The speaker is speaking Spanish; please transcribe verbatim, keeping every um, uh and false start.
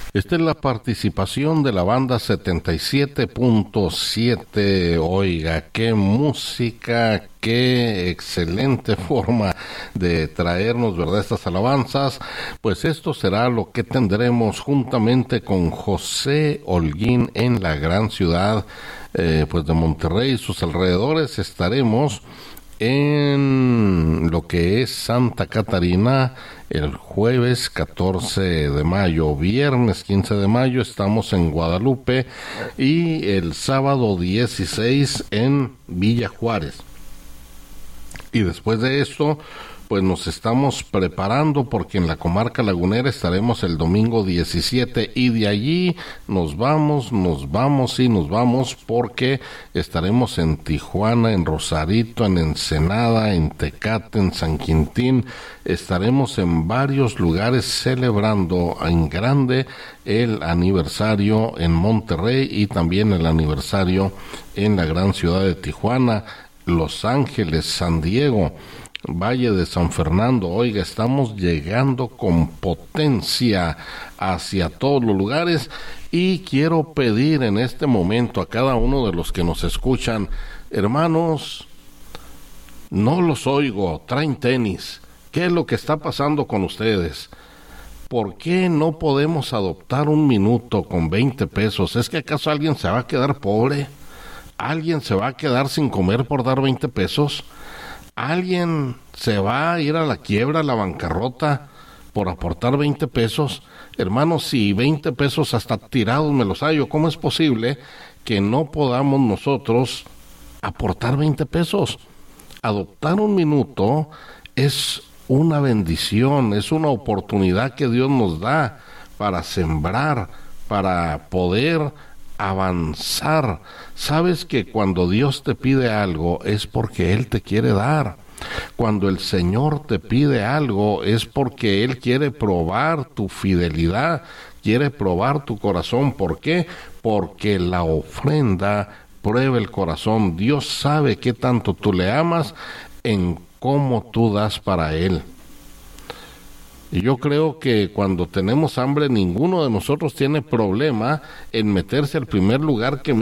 Esta es la participación de la banda setenta y siete punto siete. Oiga, qué música, qué excelente forma de traernos, ¿verdad?, estas alabanzas. Pues esto será lo que tendremos juntamente con José Holguín en la gran ciudad eh, pues de Monterrey y sus alrededores. Estaremos en lo que es Santa Catarina el jueves catorce de mayo, viernes quince de mayo estamos en Guadalupe y el sábado dieciséis en Villa Juárez. Y después de esto, pues nos estamos preparando porque en la comarca lagunera estaremos el domingo diecisiete y de allí nos vamos, nos vamos y nos vamos porque estaremos en Tijuana, en Rosarito, en Ensenada, en Tecate, en San Quintín. Estaremos en varios lugares celebrando en grande el aniversario en Monterrey y también el aniversario en la gran ciudad de Tijuana, Los Ángeles, San Diego, Valle de San Fernando. Oiga, estamos llegando con potencia hacia todos los lugares y quiero pedir en este momento a cada uno de los que nos escuchan, hermanos, no los oigo, traen tenis, ¿qué es lo que está pasando con ustedes? ¿Por qué no podemos adoptar un minuto con veinte pesos? ¿Es que acaso alguien se va a quedar pobre? ¿Alguien se va a quedar sin comer por dar veinte pesos? ¿Alguien se va a ir a la quiebra, a la bancarrota por aportar veinte pesos? Hermanos, si veinte pesos hasta tirados me los hallo, ¿cómo es posible que no podamos nosotros aportar veinte pesos? Adoptar un minuto es una bendición, es una oportunidad que Dios nos da para sembrar, para poder avanzar. Sabes que cuando Dios te pide algo es porque Él te quiere dar. Cuando el Señor te pide algo es porque Él quiere probar tu fidelidad, quiere probar tu corazón. ¿Por qué? Porque la ofrenda prueba el corazón. Dios sabe qué tanto tú le amas en cómo tú das para Él. Y yo creo que cuando tenemos hambre, ninguno de nosotros tiene problema en meterse al primer lugar que